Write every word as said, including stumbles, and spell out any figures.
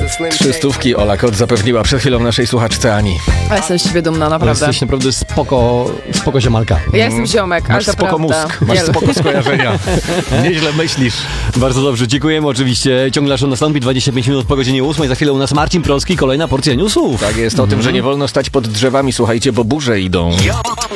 Trzy stówki Ola Kot zapewniła przed chwilą naszej słuchaczce Ani. A jestem z siebie dumna, naprawdę. Jesteś naprawdę spoko, spoko ziomalka. Ja jestem ziomek, Masz ale to spoko prawda. mózg, masz Wiele. spoko skojarzenia. Nieźle myślisz. Bardzo dobrze, dziękujemy oczywiście. Ciągle aż nastąpi dwadzieścia pięć minut po godzinie ósmej. Za chwilę u nas Marcin Prąski, kolejna porcja newsów. Tak jest, o tym, że nie wolno stać pod drzewami, słuchajcie, bo burze idą.